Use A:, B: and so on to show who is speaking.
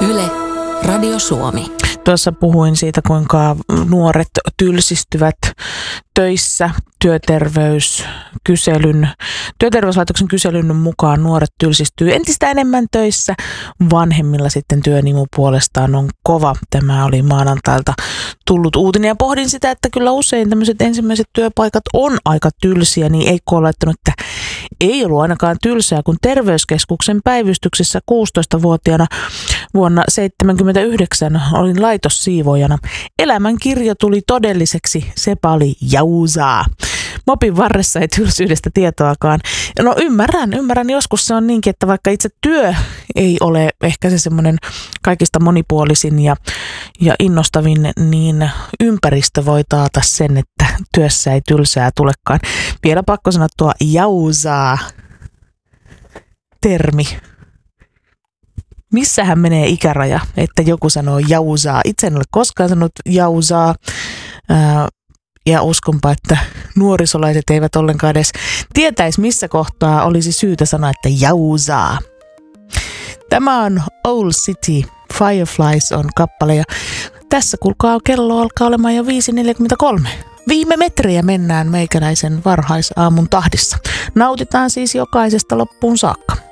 A: Yle, Radio Suomi.
B: Tuossa puhuin siitä, kuinka nuoret tylsistyvät töissä. Työterveyslaitoksen kyselyn mukaan nuoret tylsistyy entistä enemmän töissä. Vanhemmilla sitten työnimu puolestaan on kova. Tämä oli maanantailta tullut uutinen ja pohdin sitä, että kyllä usein tämmöiset ensimmäiset työpaikat on aika tylsiä, niin Eikko on laittanut, että ei ollut ainakaan tylsää, kun terveyskeskuksen päivystyksessä 16-vuotiaana vuonna 1979 olin laitossiivoojana. Elämän kirjo tuli todelliseksi, sepä oli jausaa. Mopin varressa ei tylsyydestä tietoakaan. No ymmärrän. Joskus se on niinkin, että vaikka itse työ ei ole ehkä se semmoinen kaikista monipuolisin ja innostavin, niin ympäristö voi taata sen, että työssä ei tylsää tulekaan. Vielä pakko sanoa tuo jausaa termi. Missähän menee ikäraja, että joku sanoo jausaa? Itse en ole koskaan sanonut jausaa. Ja uskonpa, että nuorisolaiset eivät ollenkaan edes tietäisi, missä kohtaa olisi syytä sanoa, että jausaa. Tämä on Old City, Fireflies on kappale ja tässä kuulkaa kello alkaa olemaan jo 5.43. Viime metriä mennään meikäläisen varhaisaamun tahdissa. Nautitaan siis jokaisesta loppuun saakka.